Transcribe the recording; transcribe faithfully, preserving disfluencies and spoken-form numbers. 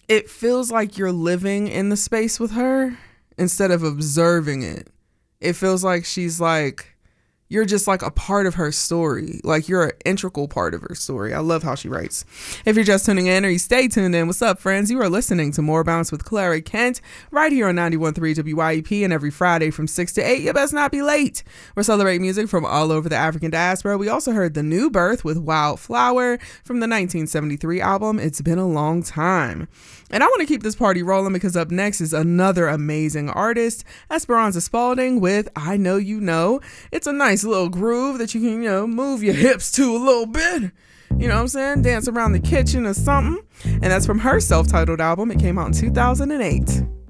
it feels like you're living in the space with her instead of observing it. It feels like she's like, you're just like a part of her story. Like you're an integral part of her story. I love how she writes. If you're just tuning in or you stay tuned in, what's up, friends? You are listening to More Bounce with Clara Kent right here on ninety-one point three W Y E P, and every Friday from six to eight. You best not be late. We're celebrating music from all over the African diaspora. We also heard The New Birth with Wildflower from the nineteen seventy-three album It's Been a Long Time. And I want to keep this party rolling because up next is another amazing artist, Esperanza Spalding with I Know You Know. It's a nice little groove that you can, you know, move your hips to a little bit. You know what I'm saying? Dance around the kitchen or something. And that's from her self-titled album. It came out in two thousand eight.